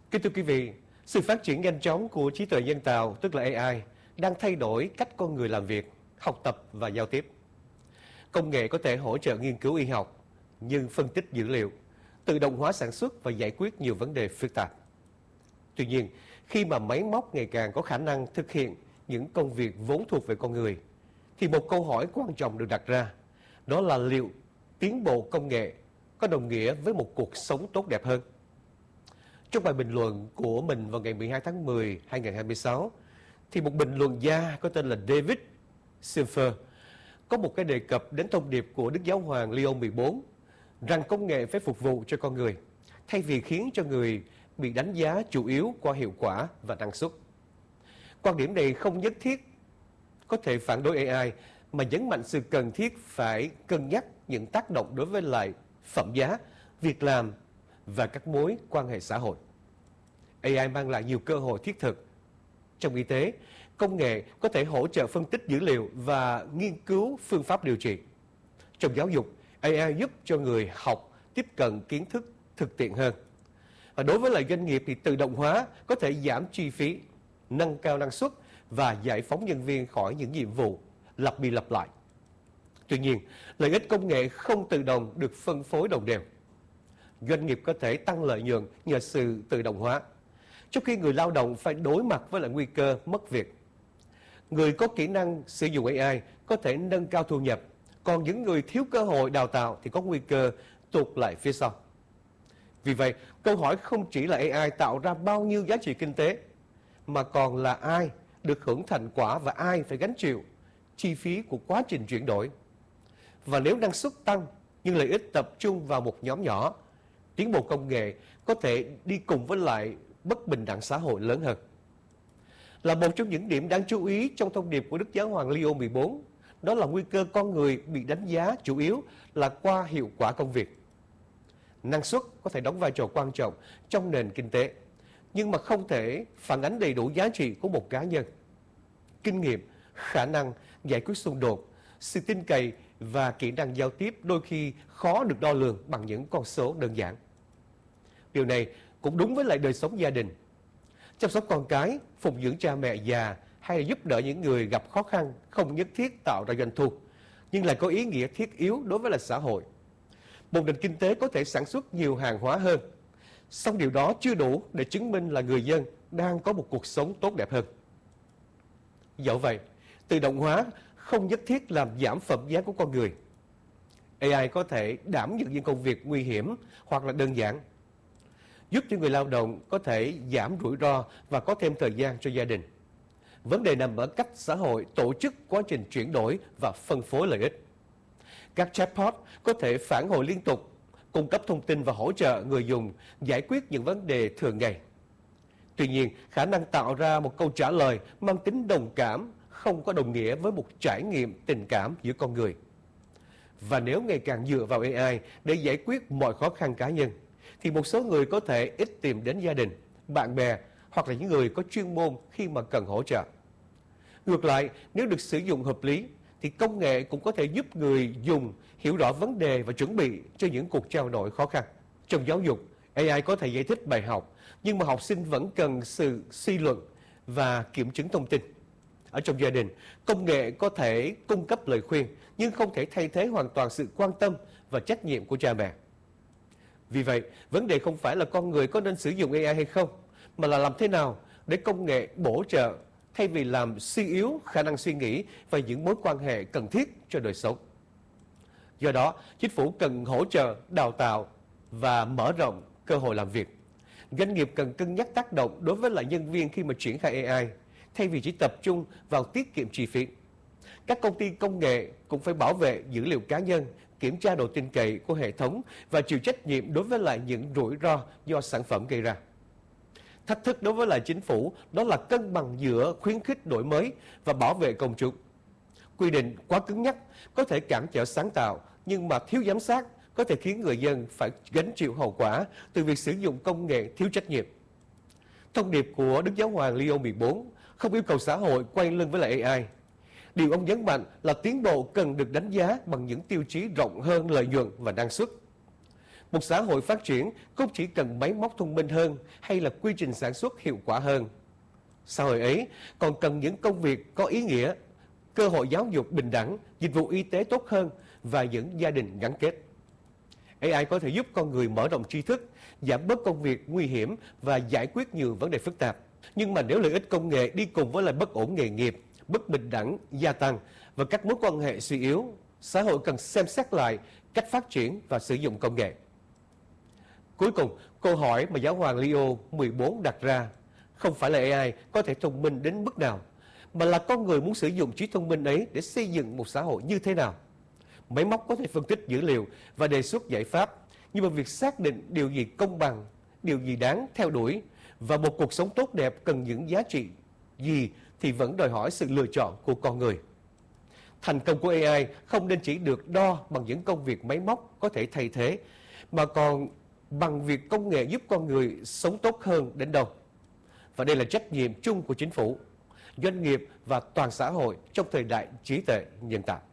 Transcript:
Kính thưa quý vị, sự phát triển nhanh chóng của trí tuệ nhân tạo, tức là AI, đang thay đổi cách con người làm việc, học tập và giao tiếp. Công nghệ có thể hỗ trợ nghiên cứu y học, nhưng phân tích dữ liệu, tự động hóa sản xuất và giải quyết nhiều vấn đề phức tạp. Tuy nhiên, khi mà máy móc ngày càng có khả năng thực hiện những công việc vốn thuộc về con người, thì một câu hỏi quan trọng được đặt ra, đó là liệu tiến bộ công nghệ có đồng nghĩa với một cuộc sống tốt đẹp hơn? Trong bài bình luận của mình vào ngày 12 tháng 10, 2026, thì một bình luận gia có tên là David Silver có một cái đề cập đến thông điệp của Đức Giáo hoàng Leo 14 rằng công nghệ phải phục vụ cho con người, thay vì khiến cho người bị đánh giá chủ yếu qua hiệu quả và năng suất. Quan điểm này không nhất thiết có thể phản đối AI, mà nhấn mạnh sự cần thiết phải cân nhắc những tác động đối với lại phẩm giá, việc làm và các mối quan hệ xã hội. AI mang lại nhiều cơ hội thiết thực. Trong y tế, công nghệ có thể hỗ trợ phân tích dữ liệu và nghiên cứu phương pháp điều trị. Trong giáo dục, AI giúp cho người học tiếp cận kiến thức thực tiễn hơn. Và đối với lại doanh nghiệp thì tự động hóa có thể giảm chi phí, nâng cao năng suất và giải phóng nhân viên khỏi những nhiệm vụ lặp đi lặp lại. Tuy nhiên, lợi ích công nghệ không tự động được phân phối đồng đều. Doanh nghiệp có thể tăng lợi nhuận nhờ sự tự động hóa, trong khi người lao động phải đối mặt với lại nguy cơ mất việc. Người có kỹ năng sử dụng AI có thể nâng cao thu nhập, còn những người thiếu cơ hội đào tạo thì có nguy cơ tụt lại phía sau. Vì vậy, câu hỏi không chỉ là AI tạo ra bao nhiêu giá trị kinh tế, mà còn là ai được hưởng thành quả và ai phải gánh chịu chi phí của quá trình chuyển đổi. Và nếu năng suất tăng nhưng lợi ích tập trung vào một nhóm nhỏ, tiến bộ công nghệ có thể đi cùng với lại bất bình đẳng xã hội lớn hơn. Là một trong những điểm đáng chú ý trong thông điệp của Đức Giáo hoàng Leo 14, đó là nguy cơ con người bị đánh giá chủ yếu là qua hiệu quả công việc. Năng suất có thể đóng vai trò quan trọng trong nền kinh tế, nhưng mà không thể phản ánh đầy đủ giá trị của một cá nhân. Kinh nghiệm, khả năng giải quyết xung đột, sự tin cậy và kỹ năng giao tiếp đôi khi khó được đo lường bằng những con số đơn giản. Điều này cũng đúng với lại đời sống gia đình. Chăm sóc con cái, phụng dưỡng cha mẹ già hay là giúp đỡ những người gặp khó khăn không nhất thiết tạo ra doanh thu, nhưng lại có ý nghĩa thiết yếu đối với là xã hội. Một nền kinh tế có thể sản xuất nhiều hàng hóa hơn, song điều đó chưa đủ để chứng minh là người dân đang có một cuộc sống tốt đẹp hơn. Dẫu vậy, tự động hóa không nhất thiết làm giảm phẩm giá của con người. AI có thể đảm nhận những công việc nguy hiểm hoặc là đơn giản, giúp cho người lao động có thể giảm rủi ro và có thêm thời gian cho gia đình. Vấn đề nằm ở cách xã hội tổ chức quá trình chuyển đổi và phân phối lợi ích. Các chatbot có thể phản hồi liên tục, cung cấp thông tin và hỗ trợ người dùng giải quyết những vấn đề thường ngày. Tuy nhiên, khả năng tạo ra một câu trả lời mang tính đồng cảm không có đồng nghĩa với một trải nghiệm tình cảm giữa con người. Và nếu ngày càng dựa vào AI để giải quyết mọi khó khăn cá nhân, thì một số người có thể ít tìm đến gia đình, bạn bè hoặc là những người có chuyên môn khi mà cần hỗ trợ. Ngược lại, nếu được sử dụng hợp lý, thì công nghệ cũng có thể giúp người dùng hiểu rõ vấn đề và chuẩn bị cho những cuộc trao đổi khó khăn. Trong giáo dục, AI có thể giải thích bài học, nhưng mà học sinh vẫn cần sự suy luận và kiểm chứng thông tin. Ở trong gia đình, công nghệ có thể cung cấp lời khuyên, nhưng không thể thay thế hoàn toàn sự quan tâm và trách nhiệm của cha mẹ. Vì vậy, vấn đề không phải là con người có nên sử dụng AI hay không, mà là làm thế nào để công nghệ bổ trợ thay vì làm suy yếu khả năng suy nghĩ và những mối quan hệ cần thiết cho đời sống. Do đó, chính phủ cần hỗ trợ, đào tạo và mở rộng cơ hội làm việc. Doanh nghiệp cần cân nhắc tác động đối với lại nhân viên khi mà triển khai AI, thay vì chỉ tập trung vào tiết kiệm chi phí. Các công ty công nghệ cũng phải bảo vệ dữ liệu cá nhân, kiểm tra độ tin cậy của hệ thống và chịu trách nhiệm đối với lại những rủi ro do sản phẩm gây ra. Thách thức đối với lại chính phủ đó là cân bằng giữa khuyến khích đổi mới và bảo vệ công chúng. Quy định quá cứng nhắc có thể cản trở sáng tạo, nhưng mà thiếu giám sát có thể khiến người dân phải gánh chịu hậu quả từ việc sử dụng công nghệ thiếu trách nhiệm. Thông điệp của Đức Giáo hoàng Leo 14 không yêu cầu xã hội quay lưng với lại AI. Điều ông nhấn mạnh là tiến bộ cần được đánh giá bằng những tiêu chí rộng hơn lợi nhuận và năng suất. Một xã hội phát triển không chỉ cần máy móc thông minh hơn hay là quy trình sản xuất hiệu quả hơn. Xã hội ấy còn cần những công việc có ý nghĩa, cơ hội giáo dục bình đẳng, dịch vụ y tế tốt hơn và những gia đình gắn kết. AI có thể giúp con người mở rộng tri thức, giảm bớt công việc nguy hiểm và giải quyết nhiều vấn đề phức tạp. Nhưng mà nếu lợi ích công nghệ đi cùng với lại bất ổn nghề nghiệp, bất bình đẳng gia tăng và các mối quan hệ suy yếu, xã hội cần xem xét lại cách phát triển và sử dụng công nghệ. Cuối cùng, câu hỏi mà giáo hoàng Leo 14 đặt ra không phải là AI có thể thông minh đến mức nào, mà là con người muốn sử dụng trí thông minh ấy để xây dựng một xã hội như thế nào. Máy móc có thể phân tích dữ liệu và đề xuất giải pháp, nhưng mà việc xác định điều gì công bằng, điều gì đáng theo đuổi và một cuộc sống tốt đẹp cần những giá trị gì thì vẫn đòi hỏi sự lựa chọn của con người. Thành công của AI không nên chỉ được đo bằng những công việc máy móc có thể thay thế, mà còn bằng việc công nghệ giúp con người sống tốt hơn đến đâu. Và đây là trách nhiệm chung của chính phủ, doanh nghiệp và toàn xã hội trong thời đại trí tuệ nhân tạo.